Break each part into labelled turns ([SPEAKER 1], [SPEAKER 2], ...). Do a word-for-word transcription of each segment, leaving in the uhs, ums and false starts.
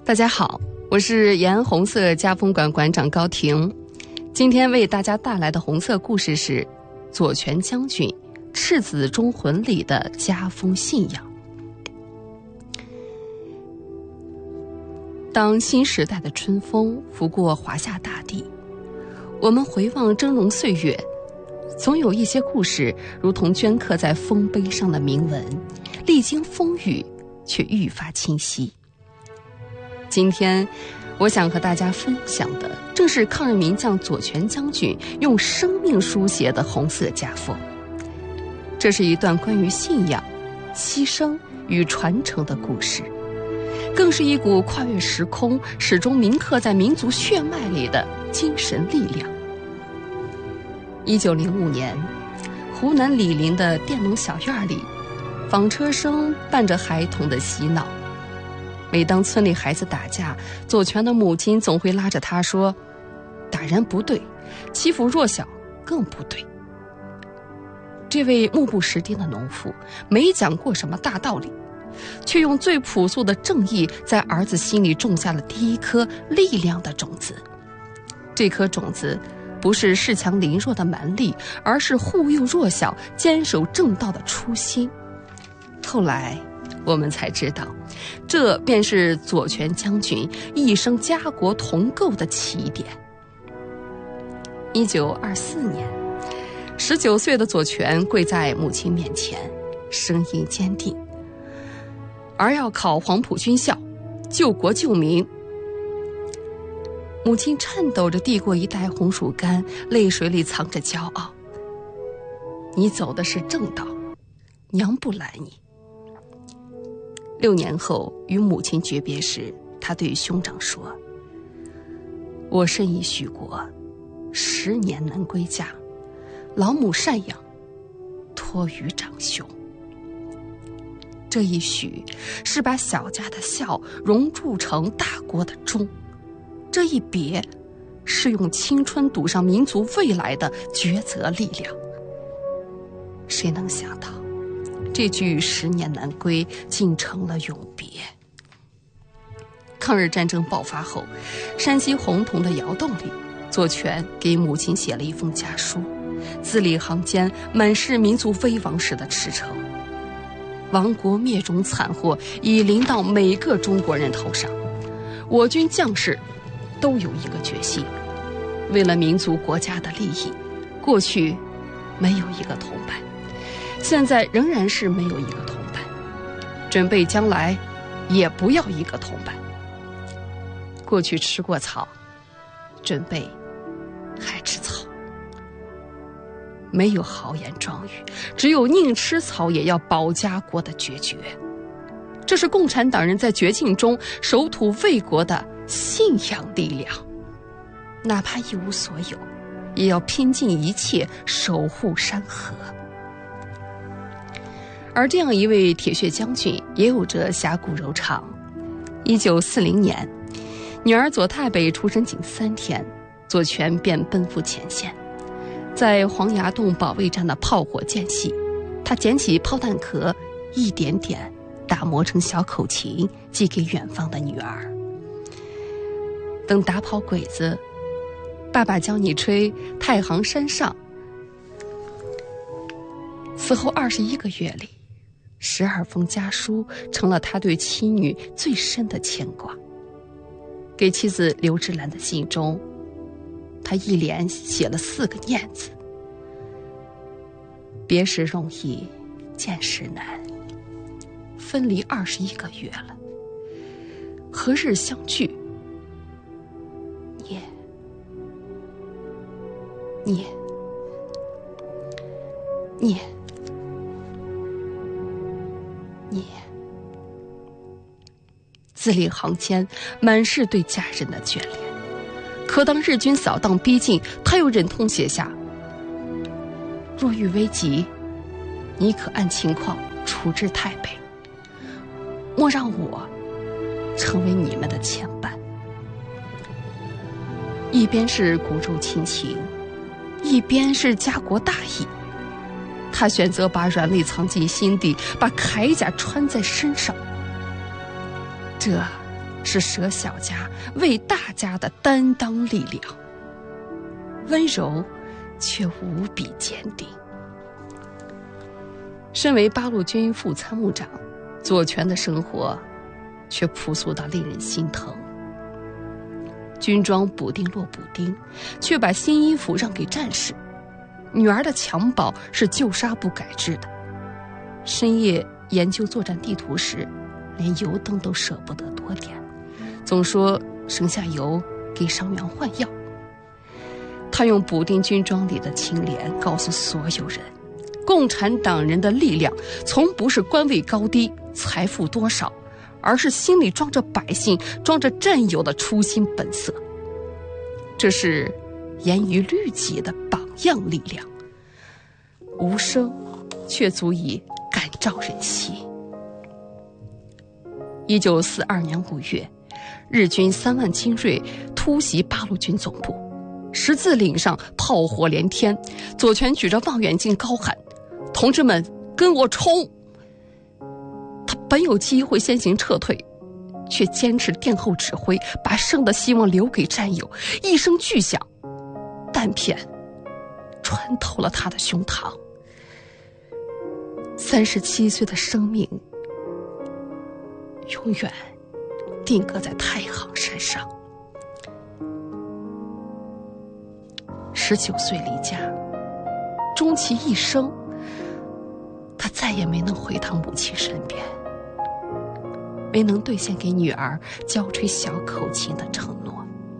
[SPEAKER 1] 大家好，我是延安红色家风馆馆长高婷。今天为大家带来的红色故事是左权将军赤子忠魂里的家风信仰。当新时代的春风拂过华夏大地，我们回望峥嵘岁月，总有一些故事如同镌刻在丰碑上的铭文，历经风雨却愈发清晰。今天我想和大家分享的正是抗日名将左权将军用生命书写的红色家风。这是一段关于信仰、牺牲与传承的故事，更是一股跨越时空、始终铭刻在民族血脉里的精神力量。一九零五年，湖南醴陵的佃农小院里，纺车声伴着孩童的嬉闹。每当村里孩子打架，左权的母亲总会拉着他说：“打人不对，欺负弱小更不对。”这位目不识丁的农妇没讲过什么大道理，却用最朴素的正义在儿子心里种下了第一颗力量的种子。这颗种子不是恃强凌弱的蛮力，而是护佑弱小、坚守正道的初心。后来我们才知道，这便是左权将军一生家国同构的起点。一九二四年，十九岁的左权跪在母亲面前，声音坚定：“儿要考黄埔军校，救国救民。”母亲颤抖着递过一袋红薯干，泪水里藏着骄傲：“你走的是正道，娘不拦你。”六年后与母亲诀别时，他对兄长说：“我深已许国，十年难归家，老母赡养，托于长兄。”这一许是把小家的孝熔铸成大国的忠，这一别是用青春赌上民族未来的抉择力量。谁能想到，这句十年难归竟成了永别。抗日战争爆发后，山西洪洞的窑洞里，左权给母亲写了一封家书，字里行间满是民族危亡时的驰骋。亡国灭种惨祸已临到每个中国人头上，我军将士都有一个决心，为了民族国家的利益，过去没有一个同伴，现在仍然是没有一个同伴，准备将来也不要一个同伴。过去吃过草，准备还吃草。没有豪言壮语，只有宁吃草也要保家国的决绝。这是共产党人在绝境中守土卫国的信仰力量，哪怕一无所有，也要拼尽一切守护山河。而这样一位铁血将军也有着侠骨柔肠。一九四零年，女儿左太北出生仅三天，左权便奔赴前线。在黄崖洞保卫战的炮火间隙，他捡起炮弹壳，一点点打磨成小口琴，寄给远方的女儿。等打跑鬼子，爸爸教你吹太行山上。此后二十一个月里，十二封家书成了他对妻女最深的牵挂。给妻子刘芝兰的信中，他一连写了四个念字：别时容易，见时难。分离二十一个月了，何日相聚？念，念，念，念。字里行间满是对家人的眷恋。可当日军扫荡逼近，他又忍痛写下：若遇危急，你可按情况处置太北，莫让我成为你们的牵绊。一边是骨肉亲情，一边是家国大义。他选择把软肋藏进心底，把铠甲穿在身上。这是舍小家为大家的担当力量，温柔却无比坚定。身为八路军副参谋长，左权的生活却朴素到令人心疼。军装补丁落补丁，却把新衣服让给战士。女儿的襁褓是旧纱布改制的。深夜研究作战地图时，连油灯都舍不得多点，总说省下油给伤员换药。他用补丁军装里的清廉告诉所有人，共产党人的力量从不是官位高低、财富多少，而是心里装着百姓、装着战友的初心本色。这是严于律己的榜样力量，无声却足以感召人心。一九四二年五月，日军三万精锐突袭八路军总部，十字岭上炮火连天，左权举着望远镜高喊：“同志们，跟我冲！”他本有机会先行撤退，却坚持殿后指挥，把胜的希望留给战友。一声巨响，弹片穿透了他的胸膛。三十七岁的生命永远定格在太行山上。十九岁离家，终其一生，他再也没能回到母亲身边，没能兑现给女儿娇吹小口琴的承诺。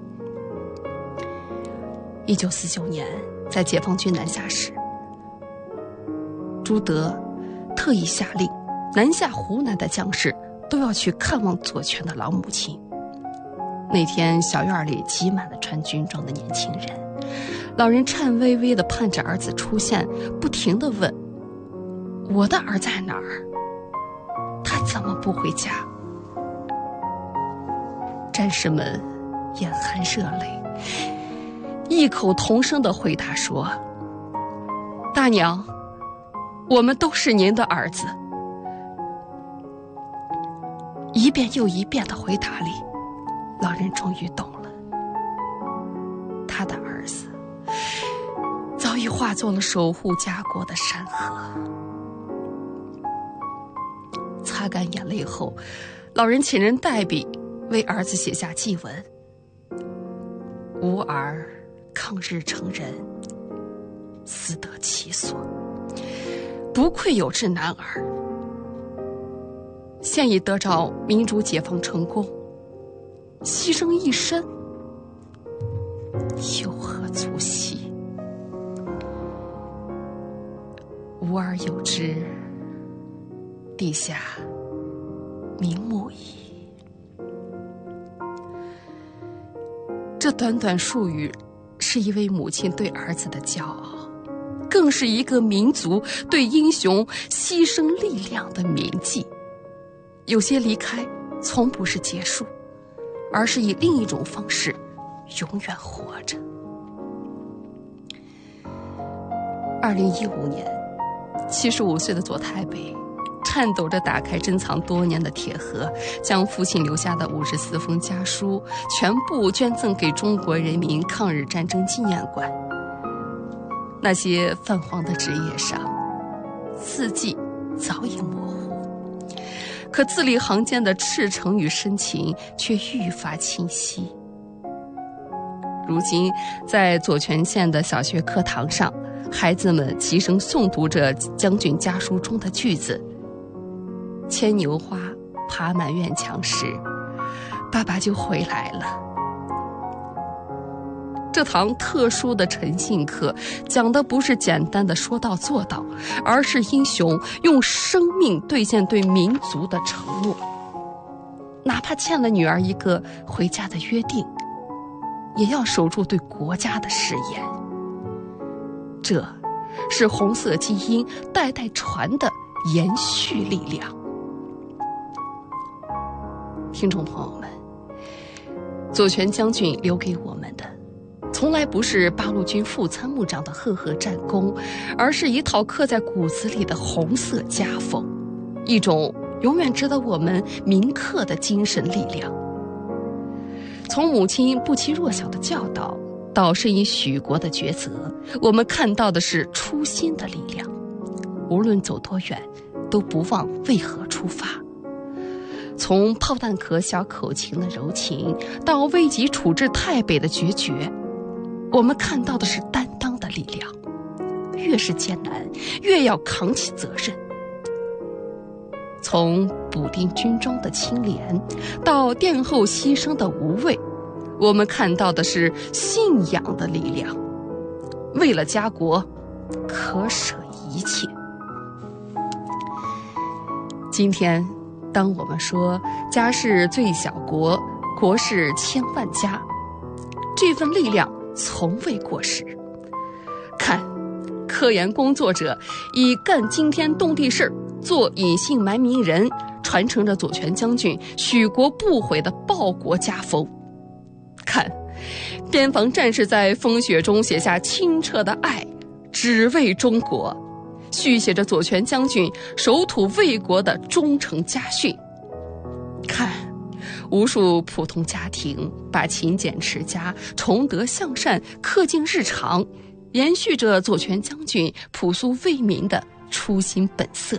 [SPEAKER 1] 一九四九年，在解放军南下时，朱德特意下令，南下湖南的将士都要去看望左权的老母亲。那天，小院里挤满了穿军装的年轻人，老人颤巍巍地盼着儿子出现，不停地问：“我的儿在哪儿？他怎么不回家？”战士们眼含热泪，异口同声地回答说：“大娘，我们都是您的儿子。”一遍又一遍的回答里，老人终于懂了，他的儿子早已化作了守护家国的山河。擦干眼泪后，老人请人代笔为儿子写下祭文：“吾儿抗日成人，死得其所，不愧有志男儿。现已得着民主解放成功，牺牲一身，有何足惜？吾儿有之，陛下瞑目矣。”这短短数语，是一位母亲对儿子的骄傲，更是一个民族对英雄牺牲力量的铭记。有些离开从不是结束，而是以另一种方式永远活着。二零一五年，七十五岁的左太北颤抖着打开珍藏多年的铁盒，将父亲留下的五十四封家书全部捐赠给中国人民抗日战争纪念馆。那些泛黄的纸页上，字迹早已模糊，可字里行间的赤诚与深情却愈发清晰。如今，在左权县的小学课堂上，孩子们齐声诵读着将军家书中的句子：“牵牛花爬满院墙时，爸爸就回来了。”这堂特殊的诚信课讲的不是简单的说到做到，而是英雄用生命兑现对民族的承诺，哪怕欠了女儿一个回家的约定，也要守住对国家的誓言。这是红色基因代代传的延续力量。听众朋友们，左权将军留给我们的从来不是八路军副参谋长的赫赫战功，而是一套刻在骨子里的红色家风，一种永远值得我们铭刻的精神力量。 从母亲不欺弱小的教导到申遗许国的抉择，我们看到的是初心的力量。无论走多远，都不忘为何出发。从炮弹壳小口琴的柔情，到危急处置太北的决绝，我们看到的是担当的力量。越是艰难，越要扛起责任。从补丁军装的清廉，到殿后牺牲的无畏，我们看到的是信仰的力量。为了家国，可舍一切。今天，当我们说家是最小国，国是千万家，这份力量从未过时。看，科研工作者以干惊天动地事儿做隐姓埋名人，传承着左权将军许国不悔的报国家风。看，边防战士在风雪中写下清澈的爱，只为中国，续写着左权将军守土卫国的忠诚家训。看，无数普通家庭把勤俭持家、崇德向善刻进日常，延续着左权将军朴素为民的初心本色。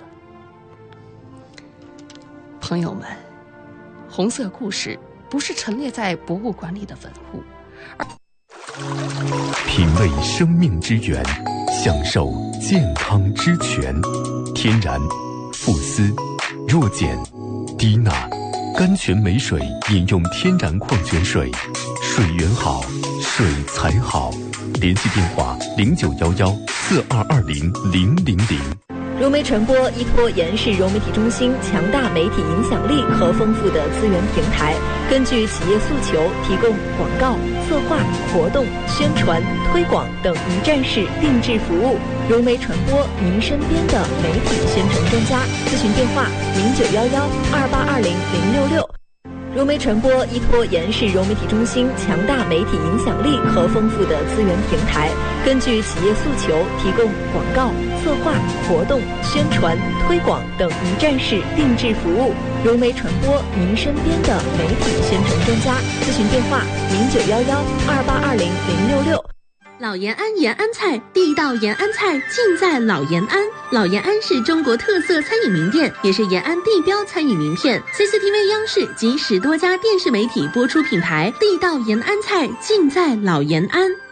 [SPEAKER 1] 朋友们，红色故事不是陈列在博物馆里的文物，而
[SPEAKER 2] 品味生命之源，享受健康之泉。天然、富斯、弱碱、低钠、甘泉美水，饮用天然矿泉水，水源好，水才好。联系电话零九幺幺四二二零零零零。
[SPEAKER 3] 融媒传播依托延世融媒体中心强大媒体影响力和丰富的资源平台，根据企业诉求，提供广告、策划、活动、宣传、推广等一站式定制服务。融媒传播，您身边的媒体宣传专家。咨询电话零九幺幺二八二零零六六。融媒传播依托延世融媒体中心强大媒体影响力和丰富的资源平台，根据企业诉求，提供广告、策划、活动、宣传、推广等一站式定制服务。融媒传播，您身边的媒体宣传专家。咨询电话零九幺幺二八二零零六六。
[SPEAKER 4] 老延安延安菜，地道延安菜尽在老延安。老延安是中国特色餐饮名店，也是延安地标餐饮名片。C C T V 央视及十多家电视媒体播出品牌，地道延安菜尽在老延安。